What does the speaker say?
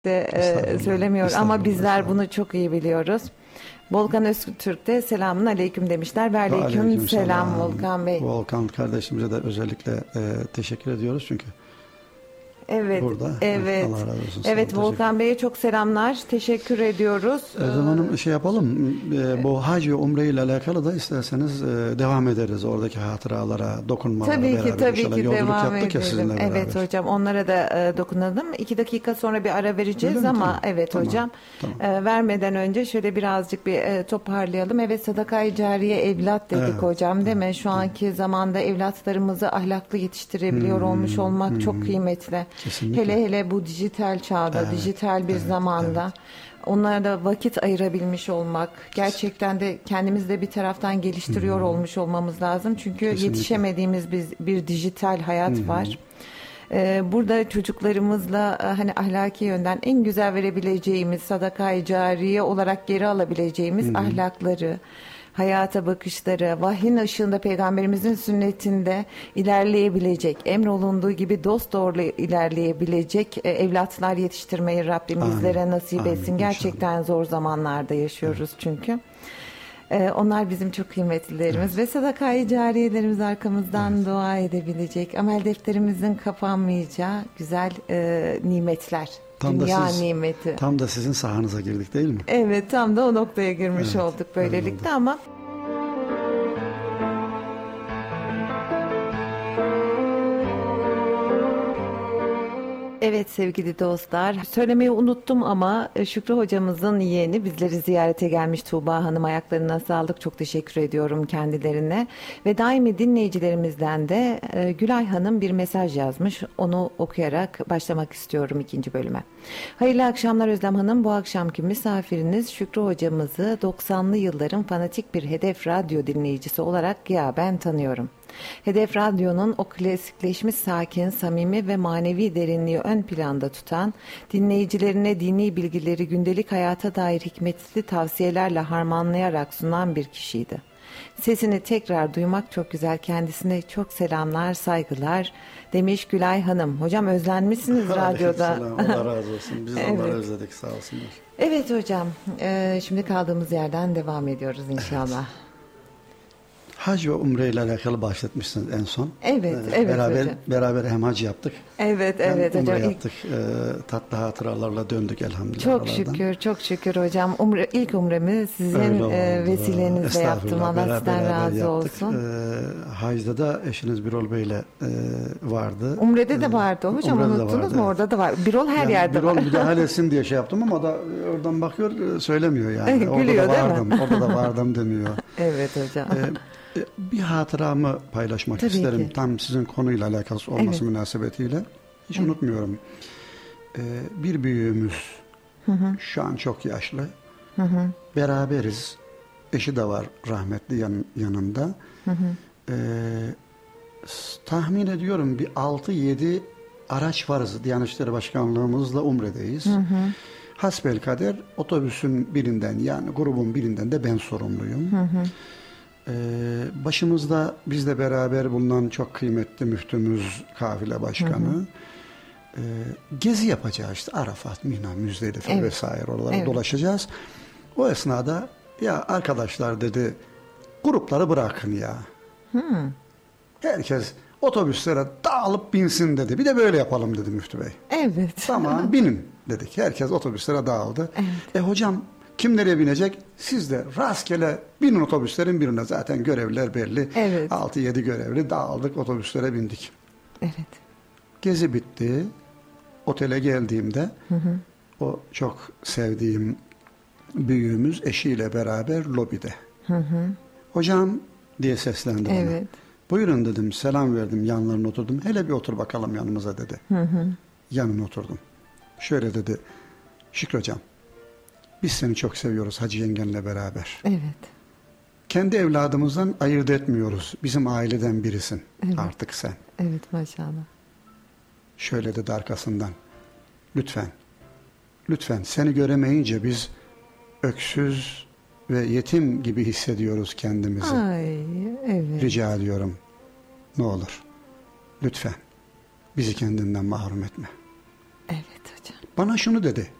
de Estağfurullah. söylemiyor ama Estağfurullah. bizler Estağfurullah. bunu çok iyi biliyoruz. Volkan Öztürk de selamun aleyküm demişler ve Ve aleyküm selam aleykümselam. Volkan Bey. Volkan kardeşimize de özellikle teşekkür ediyoruz çünkü Evet, burada. evet. Allah razı olsun. Evet, Sağ olun, Volkan Bey'e çok selamlar. Teşekkür ediyoruz. Özlem Hanım şey yapalım. Bu hac ve umre ile alakalı da isterseniz devam ederiz. Oradaki hatıralara, dokunmalara Tabii ki, beraber. tabii İnşallah ki yolculuk devam yaptık ya sizinle edelim. beraber. Evet hocam, onlara da dokunalım. 2 dakika sonra bir ara vereceğiz Öyle mi? ama Tamam. evet Tamam. hocam. Tamam. Vermeden önce şöyle birazcık bir toparlayalım. Evet, sadaka-i cariye evlat dedik Evet. hocam, değil mi? Şu anki zamanda evlatlarımızı ahlaklı yetiştirebiliyor olmuş olmak çok kıymetli. Kesinlikle. Hele hele bu dijital çağda, Evet, dijital bir evet, zamanda onlara da vakit ayırabilmiş olmak, gerçekten de kendimizi de bir taraftan geliştiriyor olmuş olmamız lazım. Çünkü Kesinlikle. yetişemediğimiz bir dijital hayat var. Burada çocuklarımızla hani ahlaki yönden en güzel verebileceğimiz, sadaka-i cariye olarak geri alabileceğimiz ahlakları, hayata bakışları, vahyin ışığında peygamberimizin sünnetinde ilerleyebilecek, emrolunduğu gibi dosdoğru ilerleyebilecek evlatlar yetiştirmeyi Rabbim Amin. bizlere nasip Amin, etsin. inşallah. Gerçekten zor zamanlarda yaşıyoruz çünkü. Onlar bizim çok kıymetlilerimiz ve sadaka-i cariyelerimiz arkamızdan dua edebilecek, amel defterimizin kapanmayacağı güzel nimetler. Dünya nimeti. Tam da sizin sahanıza girdik değil mi? Evet, tam da o noktaya girmiş Evet, olduk öyle böylelikle oldu. ama evet sevgili dostlar, söylemeyi unuttum ama Şükrü hocamızın yeğeni bizleri ziyarete gelmiş Tuğba Hanım, ayaklarına sağlık, çok teşekkür ediyorum kendilerine ve daimi dinleyicilerimizden de Gülay Hanım bir mesaj yazmış, onu okuyarak başlamak istiyorum ikinci bölüme. Hayırlı akşamlar Özlem Hanım, bu akşamki misafiriniz Şükrü hocamızı 90'lı yılların fanatik bir Hedef Radyo dinleyicisi olarak ben tanıyorum. Hedef Radyo'nun o klasikleşmiş, sakin, samimi ve manevi derinliği ön planda tutan, dinleyicilerine dini bilgileri gündelik hayata dair hikmetli tavsiyelerle harmanlayarak sunan bir kişiydi. Sesini tekrar duymak çok güzel. Kendisine çok selamlar, saygılar demiş Gülay Hanım. Hocam özlenmişsiniz radyoda. Aleykümselam. Allah razı olsun. Biz de onları Evet. özledik, sağ olsunlar. Evet hocam, şimdi kaldığımız yerden devam ediyoruz inşallah. Hac ve umre ile alakalı bahsetmişsiniz en son. Evet, evet hocam. Beraber hem hac yaptık. Evet, hem evet umre hocam. yaptık. Tatlı hatıralarla döndük elhamdülillah. Çok oralardan. şükür, çok şükür hocam. İlk umremi sizin Öyle oldu. vesilenizle yaptım. Estağfurullah, Allah sizden razı yaptık. olsun. Hacda da eşiniz Birol Bey'le vardı. Umre'de de vardı hocam, Umre'de de unuttunuz vardı, mu? evet. Orada da var. Birol her yerde Birol var. müdahale etsin diye şey yaptım ama da oradan bakıyor söylemiyor yani. Gülüyor, orada da değil mi? vardım, orada da vardım demiyor. Evet hocam. Bir hatıramı paylaşmak Tabii isterim. ki. Tam sizin konuyla alakalı olması Evet. münasebetiyle. Hiç unutmuyorum. Bir büyüğümüz şu an çok yaşlı. Beraberiz. Eşi de var rahmetli yanında. Tahmin ediyorum bir 6-7 araç varız. Diyanet İşleri Başkanlığımızla Umre'deyiz. Hasbelkader otobüsün birinden, yani grubun birinden de ben sorumluyum. Başımızda bizle beraber bulunan çok kıymetli müftümüz, kafile başkanı. Gezi yapacağız işte, Arafat, Mina, Müzdelife Evet. vesaire oralara Evet. dolaşacağız. O esnada ya arkadaşlar dedi, grupları bırakın ya. Herkes otobüslere dağılıp binsin dedi. Bir de böyle yapalım dedi müftü bey. Evet. Tamam binin dedik. Herkes otobüslere dağıldı. Hocam kim nereye binecek? Siz de rastgele binin otobüslerin birine. Zaten görevliler belli. Evet. 6-7 görevli dağıldık, otobüslere bindik. Evet. Gezi bitti. Otele geldiğimde o çok sevdiğim büyüğümüz eşiyle beraber lobide. Hocam diye seslendi bana. Evet. Buyurun dedim, selam verdim, yanlarına oturdum. Hele bir otur bakalım yanımıza dedi. Yanına oturdum. Şöyle dedi, Şükrü hocam, biz seni çok seviyoruz Hacı yengenle beraber. Evet. Kendi evladımızdan ayırt etmiyoruz. Bizim aileden birisin artık sen. Evet maşallah. Şöyle dedi arkasından, lütfen seni göremeyince biz öksüz ve yetim gibi hissediyoruz kendimizi. Ay evet. Rica ediyorum, ne olur lütfen bizi kendinden mahrum etme. Evet hocam. Bana şunu dedi.